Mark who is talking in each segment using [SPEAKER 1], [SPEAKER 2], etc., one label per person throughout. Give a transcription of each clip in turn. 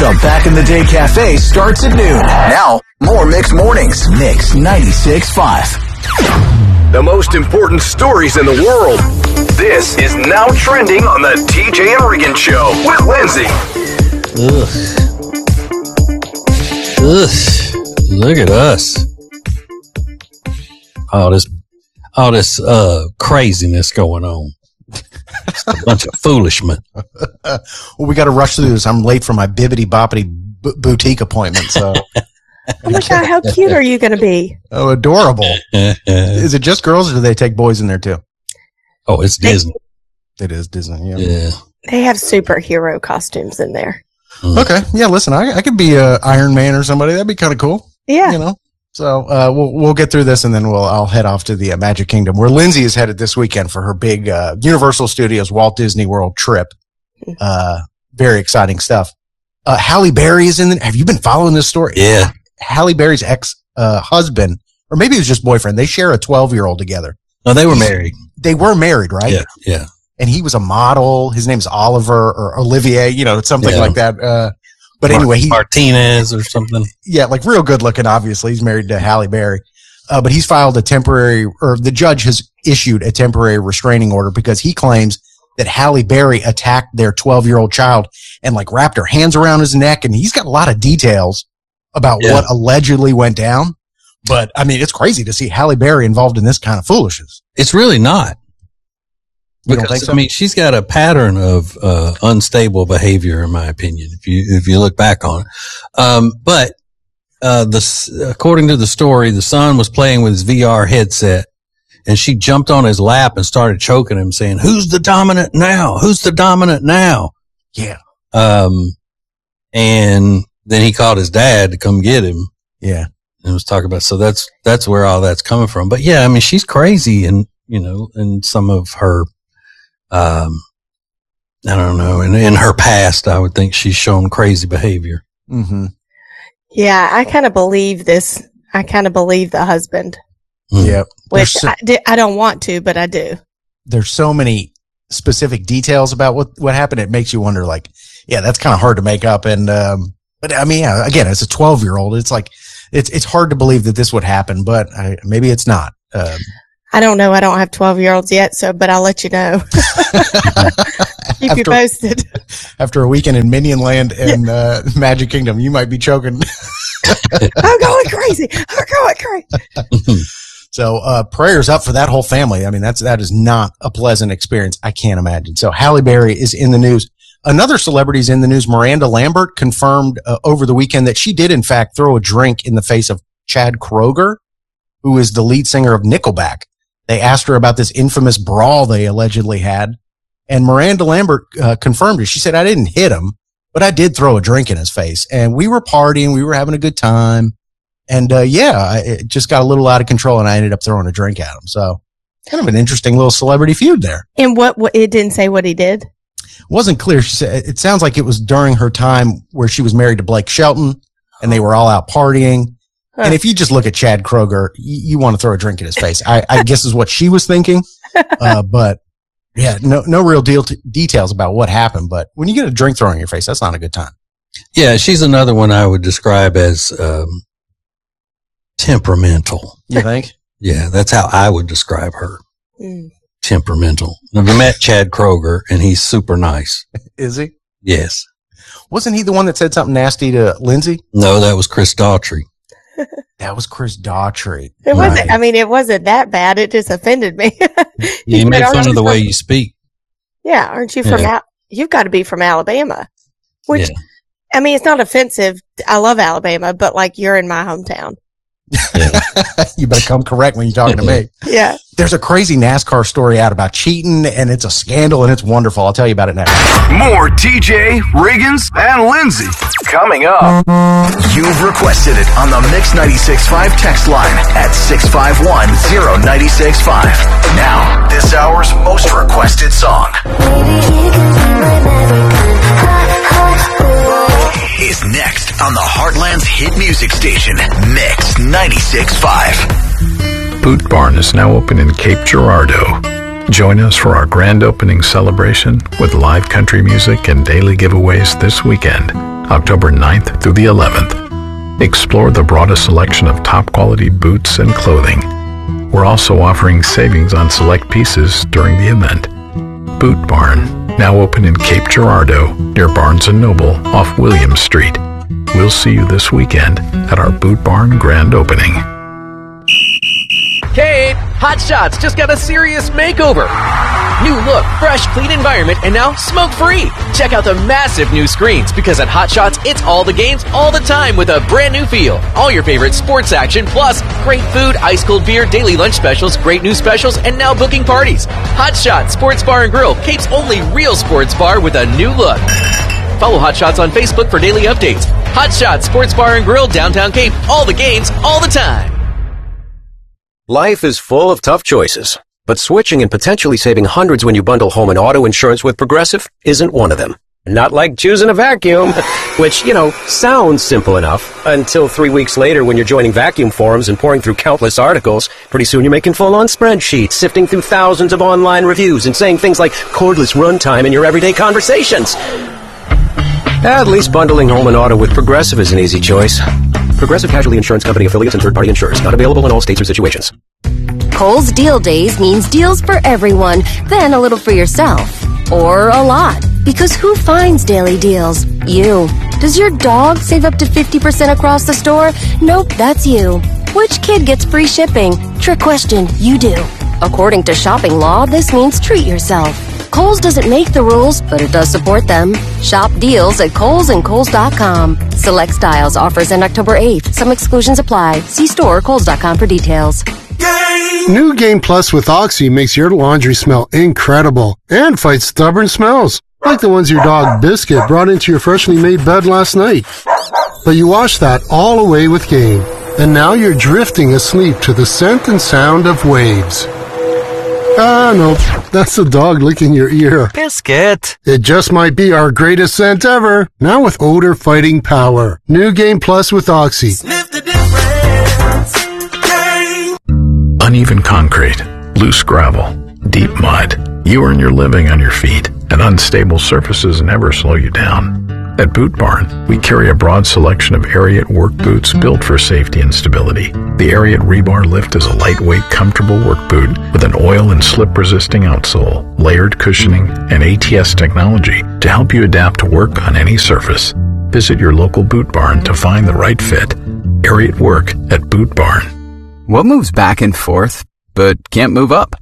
[SPEAKER 1] The Back in the Day Cafe starts at noon. Now, more Mix Mornings. Mix 96.5.
[SPEAKER 2] The most important stories in the world. This is Now Trending on the TJ and Regan Show with Lindsay.
[SPEAKER 3] Ugh. Look at us. All this craziness going on. Just a bunch of foolishmen.
[SPEAKER 4] Well, we got to rush through this. I'm late for my bibbity boppity boutique appointment. So,
[SPEAKER 5] oh my God, how cute are you going to be?
[SPEAKER 4] Oh, adorable! Is it just girls, or do they take boys in there too?
[SPEAKER 3] Oh, it's Disney.
[SPEAKER 4] It is Disney.
[SPEAKER 3] Yeah.
[SPEAKER 5] They have superhero costumes in there.
[SPEAKER 4] Okay, yeah. Listen, I could be Iron Man or somebody. That'd be kind of cool.
[SPEAKER 5] Yeah,
[SPEAKER 4] you know. So we'll get through this, and then I'll head oove to the Magic Kingdom, where Lindsay is headed this weekend for her big Universal Studios Walt Disney World trip. Very exciting stuff. Halle Berry is in the. Have you been following this story?
[SPEAKER 3] Yeah.
[SPEAKER 4] Halle Berry's ex-husband, or maybe it was just boyfriend. They share a 12-year-old together.
[SPEAKER 3] No, they were married.
[SPEAKER 4] They were married, right?
[SPEAKER 3] Yeah. Yeah.
[SPEAKER 4] And he was a model. His name's Oliver or Olivier, something like that. But anyway,
[SPEAKER 3] Martinez or something.
[SPEAKER 4] Yeah, like real good looking, obviously. He's married to Halle Berry. But he's filed the judge has issued a temporary restraining order because he claims that Halle Berry attacked their 12-year-old child and like wrapped her hands around his neck. And he's got a lot of details about what allegedly went down. But I mean, it's crazy to see Halle Berry involved in this kind of foolishness.
[SPEAKER 3] It's really not.
[SPEAKER 4] You don't think so?
[SPEAKER 3] I mean, she's got a pattern of unstable behavior, in my opinion, if you look back on it. But according to the story, the son was playing with his VR headset, and she jumped on his lap and started choking him, saying, "Who's the dominant now? Who's the dominant now?"
[SPEAKER 4] Yeah.
[SPEAKER 3] And then he called his dad to come get him.
[SPEAKER 4] Yeah.
[SPEAKER 3] And was talking about, so that's where all that's coming from. But yeah, I mean, she's crazy, and in some of her. I don't know. In her past, I would think she's shown crazy behavior.
[SPEAKER 4] Mm-hmm.
[SPEAKER 5] Yeah, I kind of believe this. I kind of believe the husband.
[SPEAKER 4] Yep.
[SPEAKER 5] Which I don't want to, but I do. There's
[SPEAKER 4] so many specific details about what happened. It makes you wonder, like, yeah, that's kind of hard to make up. And, but I mean, yeah, again, as a 12-year-old, it's like, it's hard to believe that this would happen, but maybe it's not.
[SPEAKER 5] I don't know. I don't have 12-year-olds yet, but I'll let you know. Keep you posted.
[SPEAKER 4] After a weekend in Minion Land and Magic Kingdom, you might be choking.
[SPEAKER 5] I'm going crazy.
[SPEAKER 4] So prayers up for that whole family. I mean, that is not a pleasant experience. I can't imagine. So Halle Berry is in the news. Another celebrity is in the news. Miranda Lambert confirmed over the weekend that she did, in fact, throw a drink in the face of Chad Kroeger, who is the lead singer of Nickelback. They asked her about this infamous brawl they allegedly had. And Miranda Lambert confirmed it. She said, "I didn't hit him, but I did throw a drink in his face. And we were partying. We were having a good time. And it just got a little out of control, and I ended up throwing a drink at him." So kind of an interesting little celebrity feud there.
[SPEAKER 5] And what it didn't say what he did?
[SPEAKER 4] Wasn't clear. She said it sounds like it was during her time where she was married to Blake Shelton, and they were all out partying. And if you just look at Chad Kroeger, you want to throw a drink in his face. I guess is what she was thinking. But yeah, no real details about what happened. But when you get a drink thrown in your face, that's not a good time.
[SPEAKER 3] Yeah, she's another one I would describe as temperamental.
[SPEAKER 4] You think?
[SPEAKER 3] Yeah, that's how I would describe her. Temperamental. I've met Chad Kroeger, and he's super nice.
[SPEAKER 4] Is he?
[SPEAKER 3] Yes.
[SPEAKER 4] Wasn't he the one that said something nasty to Lindsay?
[SPEAKER 3] No, that was Chris Daughtry.
[SPEAKER 4] That was Chris Daughtry.
[SPEAKER 5] It wasn't. Right. I mean, it wasn't that bad. It just offended me.
[SPEAKER 3] You made fun of the way you speak.
[SPEAKER 5] Yeah, aren't you from? You've got to be from Alabama. Which, I mean, it's not offensive. I love Alabama, but like you're in my hometown.
[SPEAKER 4] Yeah. You better come correct when you're talking to me.
[SPEAKER 5] Yeah.
[SPEAKER 4] There's a crazy NASCAR story out about cheating, and it's a scandal, and it's wonderful. I'll tell you about it next.
[SPEAKER 2] More TJ, Riggins, and Lindsay coming up.
[SPEAKER 1] You've requested it on the Mix 96.5 text line at 651-0965. Now, this hour's most requested song is next on the Heartland's hit music station, Mix 96.5.
[SPEAKER 6] Boot Barn is now open in Cape Girardeau. Join us for our grand opening celebration with live country music and daily giveaways this weekend. October 9th through the 11th. Explore the broadest selection of top-quality boots and clothing. We're also offering savings on select pieces during the event. Boot Barn, now open in Cape Girardeau, near Barnes & Noble off Williams Street. We'll see you this weekend at our Boot Barn grand opening.
[SPEAKER 7] Kate, Hot Shots just got a serious makeover. New look, fresh, clean environment, and now smoke-free. Check out the massive new screens, because at Hot Shots, it's all the games all the time with a brand new feel. All your favorite sports action, plus great food, ice-cold beer, daily lunch specials, great new specials, and now booking parties. Hot Shots Sports Bar and Grill, Cape's only real sports bar with a new look. Follow Hot Shots on Facebook for daily updates. Hot Shots Sports Bar and Grill, downtown Cape. All the games, all the time.
[SPEAKER 8] Life is full of tough choices, but switching and potentially saving hundreds when you bundle home and auto insurance with Progressive isn't one of them. Not like choosing a vacuum, which, sounds simple enough until 3 weeks later when you're joining vacuum forums and pouring through countless articles. Pretty soon you're making full-on spreadsheets, sifting through thousands of online reviews and saying things like cordless runtime in your everyday conversations. At least bundling home and auto with Progressive is an easy choice. Progressive Casualty Insurance Company affiliates and third-party insurers. Not available in all states or situations.
[SPEAKER 9] Kohl's Deal Days means deals for everyone, then a little for yourself. Or a lot. Because who finds daily deals? You. Does your dog save up to 50% across the store? Nope, that's you. Which kid gets free shipping? Trick question, you do. According to shopping law, this means treat yourself. Kohl's doesn't make the rules, but it does support them. Shop deals at Kohl's and Kohl's.com. Select styles, offers end October 8th. Some exclusions apply. See store or Kohl's.com for details.
[SPEAKER 10] New Game Plus with Oxy makes your laundry smell incredible and fights stubborn smells, like the ones your dog Biscuit brought into your freshly made bed last night. But you wash that all away with Game, and now you're drifting asleep to the scent and sound of waves. No, that's the dog licking your ear.
[SPEAKER 11] Biscuit.
[SPEAKER 10] It just might be our greatest scent ever, now with odor fighting power. New Game Plus with Oxy.
[SPEAKER 11] Sniff the difference.
[SPEAKER 6] Uneven concrete, loose gravel, deep mud. You earn your living on your feet, and unstable surfaces never slow you down. At Boot Barn, we carry a broad selection of Ariat work boots built for safety and stability. The Ariat Rebar Lift is a lightweight, comfortable work boot with an oil and slip-resisting outsole, layered cushioning, and ATS technology to help you adapt to work on any surface. Visit your local Boot Barn to find the right fit. Ariat Work at Boot Barn.
[SPEAKER 12] What moves back and forth, but can't move up?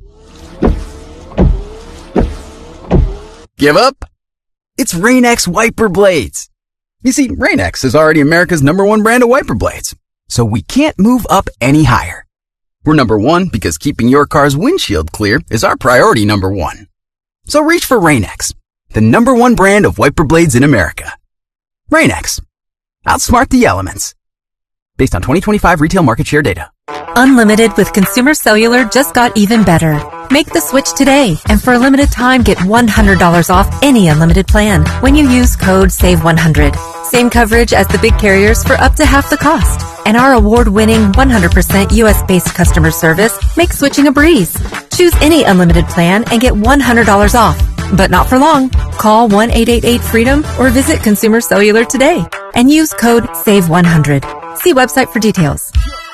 [SPEAKER 12] Give up? It's Rain-X wiper blades. You see, Rain-X is already America's #1 brand of wiper blades, so we can't move up any higher. We're #1 because keeping your car's windshield clear is our priority #1. So reach for Rain-X, the #1 brand of wiper blades in America. Rain-X. Outsmart the elements. Based on 2025 retail market share data.
[SPEAKER 13] Unlimited with Consumer Cellular just got even better. Make the switch today, and for a limited time, get $100 off any unlimited plan when you use code SAVE100. Same coverage as the big carriers for up to half the cost. And our award-winning 100% US-based customer service makes switching a breeze. Choose any unlimited plan and get $100 off. But not for long. Call 1-888-FREEDOM or visit Consumer Cellular today and use code SAVE100. See website for details.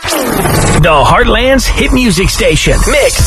[SPEAKER 2] The Heartland's hit music station, Mix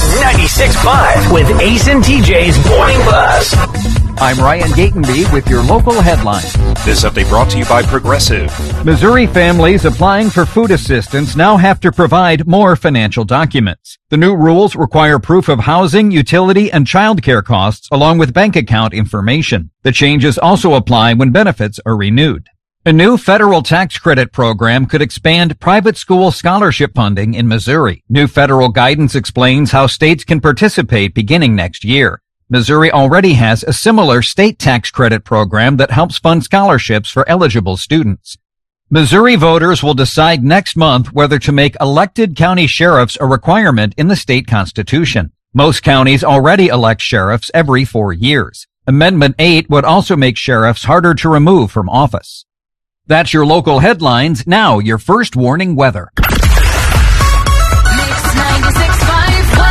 [SPEAKER 2] 96.5 with Ace and TJ's Morning Buzz.
[SPEAKER 14] I'm Ryan Gatenby with your local headlines.
[SPEAKER 15] This update brought to you by Progressive.
[SPEAKER 14] Missouri families applying for food assistance now have to provide more financial documents. The new rules require proof of housing, utility, and child care costs, along with bank account information. The changes also apply when benefits are renewed. A new federal tax credit program could expand private school scholarship funding in Missouri. New federal guidance explains how states can participate beginning next year. Missouri already has a similar state tax credit program that helps fund scholarships for eligible students. Missouri voters will decide next month whether to make elected county sheriffs a requirement in the state constitution. Most counties already elect sheriffs every 4 years. Amendment 8 would also make sheriffs harder to remove from office. That's your local headlines. Now, your first warning weather.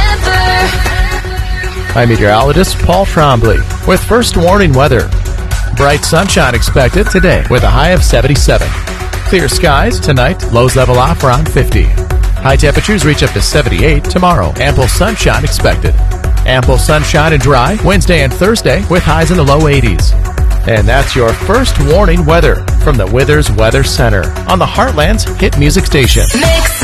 [SPEAKER 16] I'm meteorologist Paul Trombley with first warning weather. bright sunshine expected today with a high of 77. Clear skies tonight, lows level off around 50. High temperatures reach up to 78 tomorrow. Ample sunshine expected. Ample sunshine and dry Wednesday and Thursday with highs in the low 80s. And that's your first warning weather from the Withers Weather Center on the Heartland's hit music station.